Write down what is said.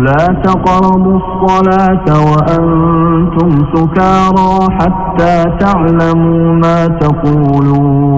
لا تقربوا الصلاة وأنتم سكارى حتى تعلموا ما تقولون